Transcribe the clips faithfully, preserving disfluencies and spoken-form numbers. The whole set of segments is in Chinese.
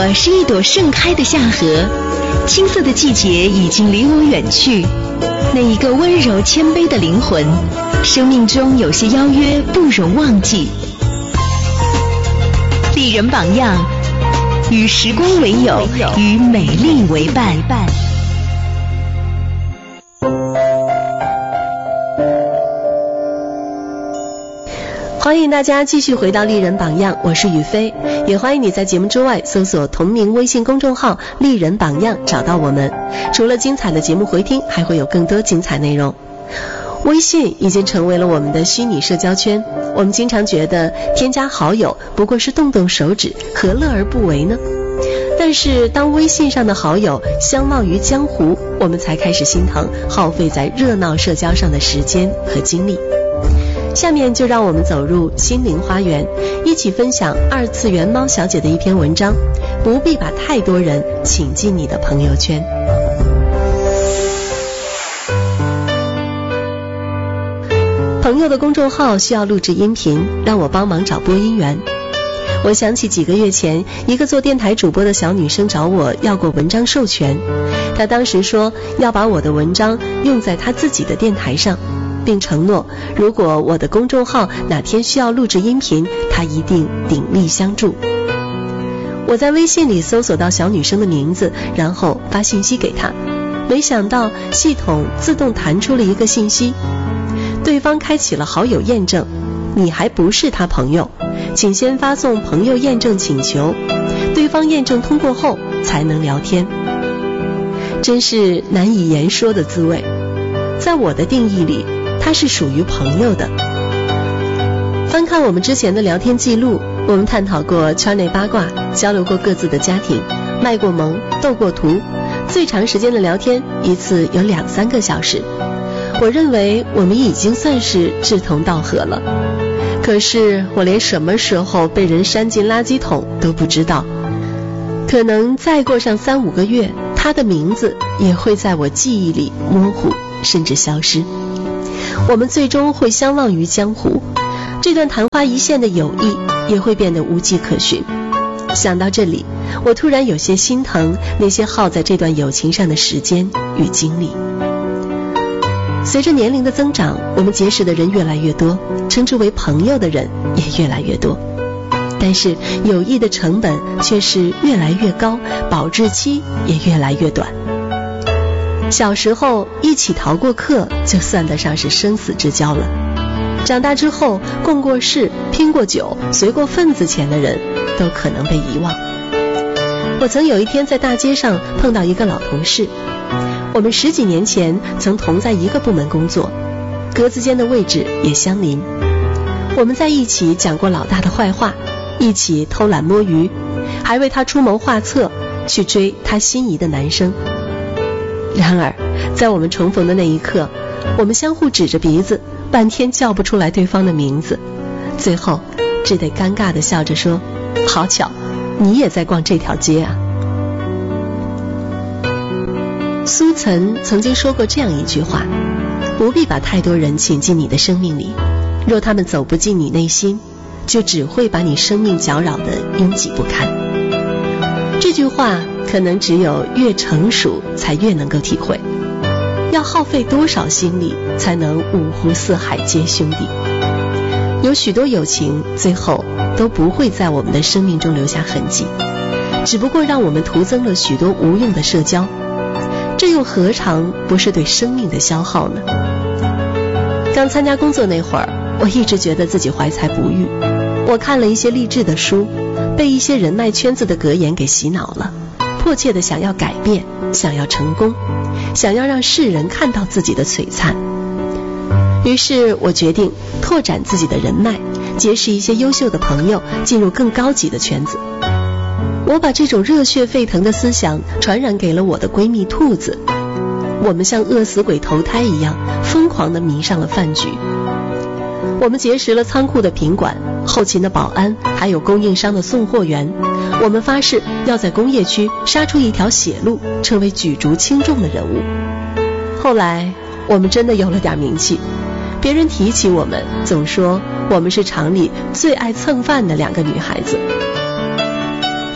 的是一朵盛开的夏荷，青涩的季节已经离我远去。那一个温柔谦卑的灵魂，生命中有些邀约不容忘记。丽人榜样，与时光为友，与美丽为伴。 欢迎大家继续回到丽人榜样，我是雨飞，也欢迎你在节目之外搜索同名微信公众号丽人榜样找到我们。除了精彩的节目回听，还会有更多精彩内容。微信已经成为了我们的虚拟社交圈，我们经常觉得添加好友不过是动动手指，何乐而不为呢？但是当微信上的好友相忘于江湖，我们才开始心疼耗费在热闹社交上的时间和精力。下面就让我们走入心灵花园，一起分享二次元猫小姐的一篇文章，不必把太多人请进你的朋友圈。朋友的公众号需要录制音频，让我帮忙找播音员。我想起几个月前，一个做电台主播的小女生找我要过文章授权，她当时说要把我的文章用在她自己的电台上，并承诺如果我的公众号哪天需要录制音频，她一定鼎力相助。我在微信里搜索到小女生的名字，然后发信息给她，没想到系统自动弹出了一个信息，对方开启了好友验证，你还不是他朋友，请先发送朋友验证请求，对方验证通过后才能聊天。真是难以言说的滋味，在我的定义里，他是属于朋友的。翻看我们之前的聊天记录，我们探讨过圈内八卦，交流过各自的家庭，卖过萌，斗过图，最长时间的聊天一次有两三个小时。我认为我们已经算是志同道合了，可是我连什么时候被人删进垃圾桶都不知道。可能再过上三五个月，他的名字也会在我记忆里模糊，甚至消失。我们最终会相忘于江湖，这段昙花一现的友谊也会变得无迹可寻。想到这里，我突然有些心疼那些耗在这段友情上的时间与精力。随着年龄的增长，我们结识的人越来越多，称之为朋友的人也越来越多，但是友谊的成本却是越来越高，保质期也越来越短。小时候一起逃过课就算得上是生死之交了，长大之后共过事、拼过酒、随过份子钱的人都可能被遗忘。我曾有一天在大街上碰到一个老同事，我们十几年前曾同在一个部门工作，格子间的位置也相邻。我们在一起讲过老大的坏话，一起偷懒摸鱼，还为他出谋划策，去追他心仪的男生。然而在我们重逢的那一刻，我们相互指着鼻子，半天叫不出来对方的名字，最后只得尴尬地笑着说，好巧，你也在逛这条街啊。苏岑曾经说过这样一句话，不必把太多人请进你的生命里，若他们走不进你内心，就只会把你生命搅扰得拥挤不堪。这句话可能只有越成熟才越能够体会，要耗费多少心力才能五湖四海皆兄弟。有许多友情最后都不会在我们的生命中留下痕迹，只不过让我们徒增了许多无用的社交，这又何尝不是对生命的消耗呢？刚参加工作那会儿，我一直觉得自己怀才不遇，我看了一些励志的书，被一些人脉圈子的格言给洗脑了，迫切的想要改变，想要成功，想要让世人看到自己的璀璨。于是我决定拓展自己的人脉，结识一些优秀的朋友，进入更高级的圈子。我把这种热血沸腾的思想传染给了我的闺蜜兔子，我们像饿死鬼投胎一样疯狂地迷上了饭局。我们结识了仓库的品管、后勤的保安，还有供应商的送货员。我们发誓要在工业区杀出一条血路，成为举足轻重的人物。后来我们真的有了点名气，别人提起我们总说我们是厂里最爱蹭饭的两个女孩子。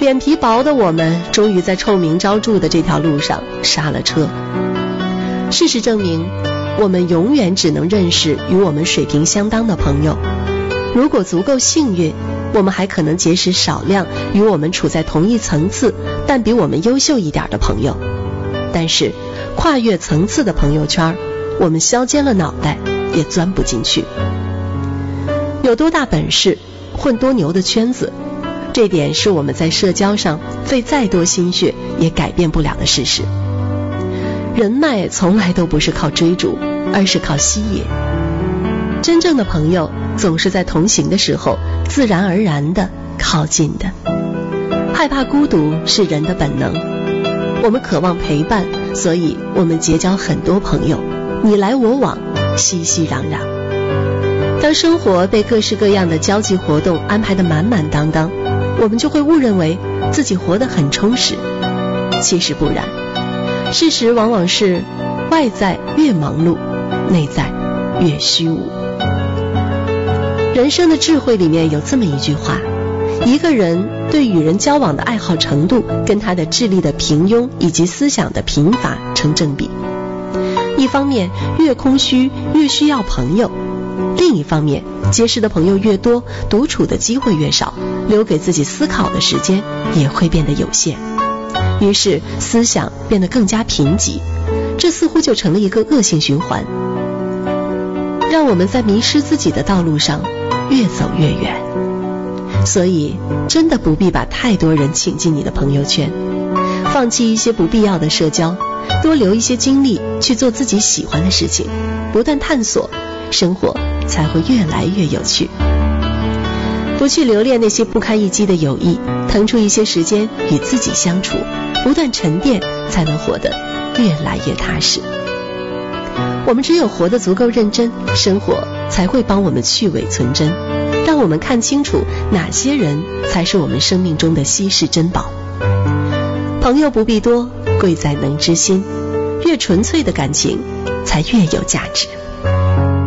脸皮薄的我们终于在臭名昭著的这条路上刹了车。事实证明，我们永远只能认识与我们水平相当的朋友。如果足够幸运，我们还可能结识少量与我们处在同一层次但比我们优秀一点的朋友。但是跨越层次的朋友圈，我们削尖了脑袋也钻不进去。有多大本事混多牛的圈子，这点是我们在社交上费再多心血也改变不了的事实。人脉从来都不是靠追逐，而是靠吸引。真正的朋友总是在同行的时候自然而然地靠近的。害怕孤独是人的本能，我们渴望陪伴，所以我们结交很多朋友，你来我往，熙熙攘攘。当生活被各式各样的交际活动安排得满满当当，我们就会误认为自己活得很充实。其实不然，事实往往是外在越忙碌，内在越虚无。人生的智慧里面有这么一句话，一个人对与人交往的爱好程度跟他的智力的平庸以及思想的贫乏成正比。一方面，越空虚越需要朋友，另一方面，结识的朋友越多，独处的机会越少，留给自己思考的时间也会变得有限，于是思想变得更加贫瘠，这似乎就成了一个恶性循环，让我们在迷失自己的道路上越走越远。所以真的不必把太多人请进你的朋友圈，放弃一些不必要的社交，多留一些精力去做自己喜欢的事情，不断探索，生活才会越来越有趣。不去留恋那些不堪一击的友谊，腾出一些时间与自己相处，不断沉淀，才能活得越来越踏实。我们只有活得足够认真，生活才会帮我们去伪存真，让我们看清楚哪些人才是我们生命中的稀世珍宝。朋友不必多，贵在能知心，越纯粹的感情才越有价值。